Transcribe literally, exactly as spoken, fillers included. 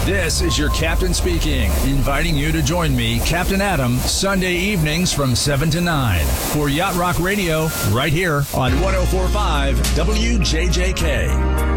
This is your captain speaking, inviting you to join me, Captain Adam, Sunday evenings from seven to nine for Yacht Rock Radio, right here on one oh four point five W J J K.